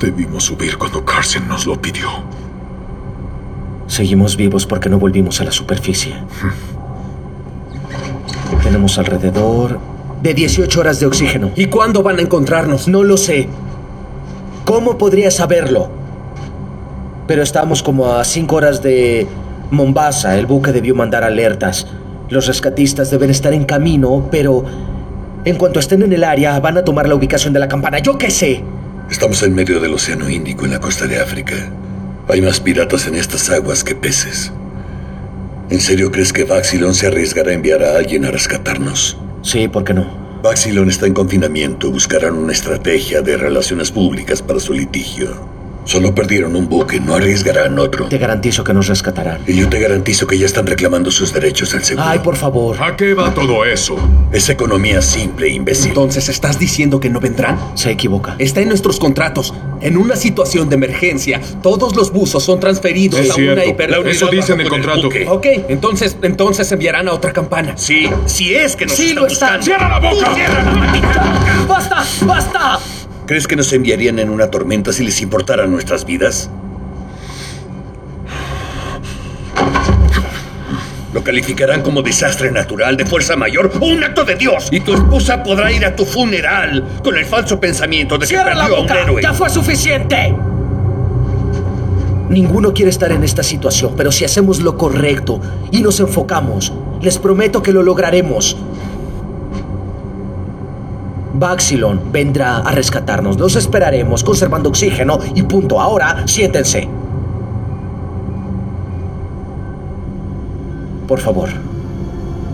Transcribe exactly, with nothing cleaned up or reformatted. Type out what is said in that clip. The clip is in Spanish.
Debimos subir cuando Carson nos lo pidió. Seguimos vivos porque no volvimos a la superficie. Tenemos alrededor de dieciocho horas de oxígeno. ¿Y cuándo van a encontrarnos? No lo sé. ¿Cómo podría saberlo? Pero estamos como a cinco horas de Mombasa. El buque debió mandar alertas. Los rescatistas deben estar en camino, pero en cuanto estén en el área, van a tomar la ubicación de la campana. ¡Yo qué sé! Estamos en medio del Océano Índico, en la costa de África. Hay más piratas en estas aguas que peces. ¿En serio crees que Baxilon se arriesgará a enviar a alguien a rescatarnos? Sí, ¿por qué no? Baxilon está en confinamiento. Buscarán una estrategia de relaciones públicas para su litigio. Solo perdieron un buque, no arriesgarán otro. Te garantizo que nos rescatarán. Y yo te garantizo que ya están reclamando sus derechos al seguro. Ay, por favor. ¿A qué va todo eso? Es economía simple, imbécil. Entonces, ¿estás diciendo que no vendrán? Se equivoca. Está en nuestros contratos. En una situación de emergencia, todos los buzos son transferidos Es a cierto. una hiper... Eso dice en el contrato. Ok, entonces, entonces enviarán a otra campana. Sí, si es que nos Sí, están lo están. buscando. ¡Cierra la boca! ¡Cierra la maldita boca! ¡Basta! ¡Basta! ¿Crees que nos enviarían en una tormenta si les importaran nuestras vidas? Lo calificarán como desastre natural, de fuerza mayor o un acto de Dios. Y tu esposa podrá ir a tu funeral con el falso pensamiento de que ¡Cierra la perdió a un boca! héroe. ¡Ya fue suficiente! Ninguno quiere estar en esta situación, pero si hacemos lo correcto y nos enfocamos, les prometo que lo lograremos. Baxilon vendrá a rescatarnos. Los esperaremos conservando oxígeno y punto. Ahora, siéntense. Por favor.